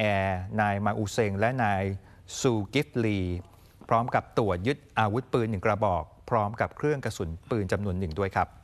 แอร์นายมาอูเซงและนายซูกิฟลีพร้อมกับตรวจยึดอาวุธปืน1 กระบอกพร้อมกับเครื่องกระสุนปืนจำนวน1ด้วยครับ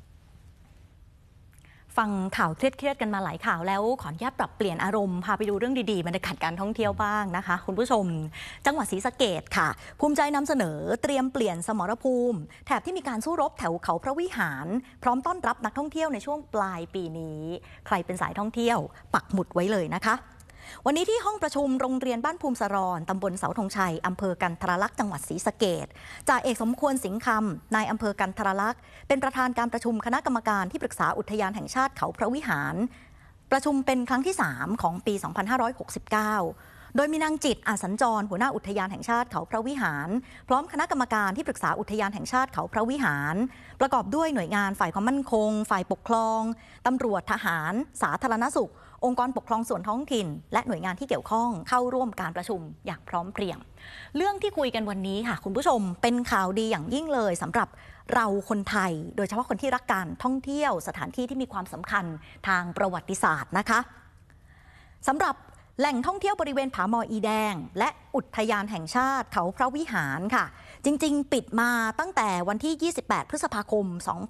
ฟังข่าวเครียดกันมาหลายข่าวแล้วขออนุญาตปรับเปลี่ยนอารมณ์พาไปดูเรื่องดีๆบรรยากาศการท่องเที่ยวบ้างนะคะคุณผู้ชมจังหวัดศรีสะเกษค่ะภูมิใจนำเสนอเตรียมเปลี่ยนสมรภูมิแถบที่มีการสู้รบแถวเขาพระวิหารพร้อมต้อนรับนักท่องเที่ยวในช่วงปลายปีนี้ใครเป็นสายท่องเที่ยวปักหมุดไว้เลยนะคะวันนี้ที่ห้องประชุมโรงเรียนบ้านภูมิสรรตำบลเสาธงชัยอำเภอกันทรลักษณ์จังหวัดศรีสะเกษจ่าเอกสมควรสิงห์คำนายอำเภอกันทรลักษณ์เป็นประธานการประชุมคณะกรรมการที่ปรึกษาอุทยานแห่งชาติเขาพระวิหารประชุมเป็นครั้งที่3ของปี 2569โดยมีนางจิตอาสัญจรหัวหน้าอุทยานแห่งชาติเขาพระวิหารพร้อมคณะกรรมการที่ปรึกษาอุทยานแห่งชาติเขาพระวิหารประกอบด้วยหน่วยงานฝ่ายความมั่นคงฝ่ายปกครองตำรวจทหารสาธารณสุของค์กรปกครองส่วนท้องถิ่นและหน่วยงานที่เกี่ยวข้องเข้าร่วมการประชุมอย่างพร้อมเพรียงเรื่องที่คุยกันวันนี้ค่ะคุณผู้ชมเป็นข่าวดีอย่างยิ่งเลยสำหรับเราคนไทยโดยเฉพาะคนที่รักการท่องเที่ยวสถานที่ที่มีความสำคัญทางประวัติศาสตร์นะคะสำหรับแหล่งท่องเที่ยวบริเวณผาหมออีแดงและอุทยานแห่งชาติเขาพระวิหารค่ะจริงๆปิดมาตั้งแต่วันที่28พฤษภาคม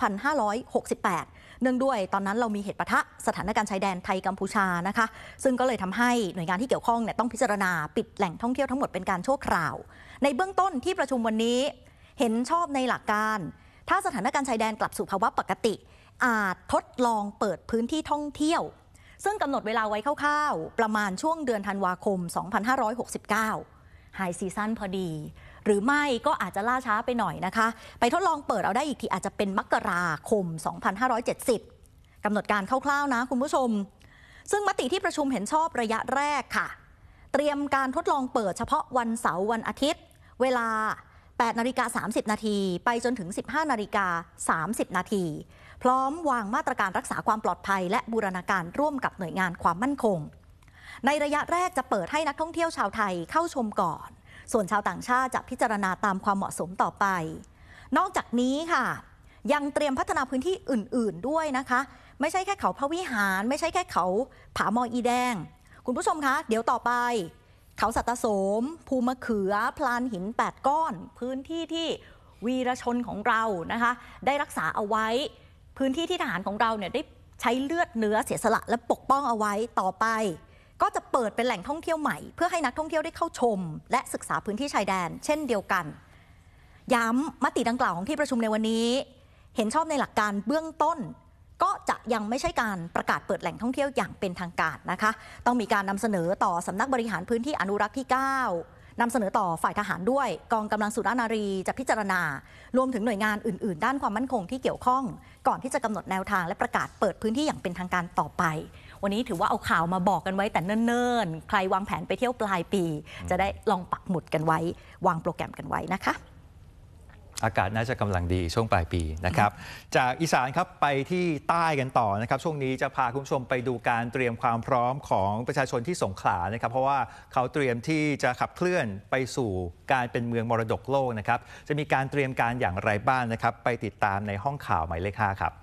2568เนื่องด้วยตอนนั้นเรามีเหตุปะทะสถานการณ์ชายแดนไทยกัมพูชานะคะซึ่งก็เลยทำให้หน่วยงานที่เกี่ยวข้องเนี่ยต้องพิจารณาปิดแหล่งท่องเที่ยวทั้งหมดเป็นการชั่วคราวในเบื้องต้นที่ประชุมวันนี้เห็นชอบในหลักการถ้าสถานการณ์ชายแดนกลับสู่ภาวะปกติอาจทดลองเปิดพื้นที่ท่องเที่ยวซึ่งกำหนดเวลาไว้คร่าวๆประมาณช่วงเดือนธันวาคม2569ไฮซีซั่นพอดีหรือไม่ก็อาจจะล่าช้าไปหน่อยนะคะไปทดลองเปิดเอาได้อีกทีอาจจะเป็นมกราคม2570กำหนดการคร่าวๆนะคุณผู้ชมซึ่งมติที่ประชุมเห็นชอบระยะแรกค่ะเตรียมการทดลองเปิดเฉพาะวันเสาร์วันอาทิตย์เวลา 8:30 น.ไปจนถึง 15:30 น.พร้อมวางมาตรการรักษาความปลอดภัยและบูรณาการร่วมกับหน่วยงานความมั่นคงในระยะแรกจะเปิดให้นักท่องเที่ยวชาวไทยเข้าชมก่อนส่วนชาวต่างชาติจะพิจารณาตามความเหมาะสมต่อไปนอกจากนี้ค่ะยังเตรียมพัฒนาพื้นที่อื่นๆด้วยนะคะไม่ใช่แค่เขาพระวิหารไม่ใช่แค่เขาผาหมออีแดงคุณผู้ชมคะเดี๋ยวต่อไปเขาสัตโสมภูมะเขือพลานหิน8ก้อนพื้นที่ที่วีรชนของเรานะคะได้รักษาเอาไว้พื้นที่ที่ทหารของเราเนี่ยได้ใช้เลือดเนื้อเสียสละและปกป้องเอาไว้ต่อไปก็จะเปิดเป็นแหล่งท่องเที่ยวใหม่เพื่อให้นักท่องเที่ยวได้เข้าชมและศึกษาพื้นที่ชายแดนเช่นเดียวกันย้ำมติดังกล่าวของที่ประชุมในวันนี้เห็นชอบในหลักการเบื้องต้นก็จะยังไม่ใช่การประกาศเปิดแหล่งท่องเที่ยวอย่างเป็นทางการนะคะต้องมีการนำเสนอต่อสำนักบริหารพื้นที่อนุรักษ์ที่9นำเสนอต่อฝ่ายทหารด้วยกองกำลังสุรนารีจะพิจารณารวมถึงหน่วยงานอื่นๆด้านความมั่นคงที่เกี่ยวข้องก่อนที่จะกำหนดแนวทางและประกาศเปิดพื้นที่อย่างเป็นทางการต่อไปวันนี้ถือว่าเอาข่าวมาบอกกันไว้แต่เนิ่นๆใครวางแผนไปเที่ยวปลายปีจะได้ลองปักหมุดกันไว้วางโปรแกรมกันไว้นะคะอากาศน่าจะกำลังดีช่วงปลายปีนะครับจากอีสานครับไปที่ใต้กันต่อนะครับช่วงนี้จะพาคุณผู้ชมไปดูการเตรียมความพร้อมของประชาชนที่สงขลานะครับเพราะว่าเขาเตรียมที่จะขับเคลื่อนไปสู่การเป็นเมืองมรดกโลกนะครับจะมีการเตรียมการอย่างไรบ้างนะครับไปติดตามในห้องข่าวหมายเลข 5ครับ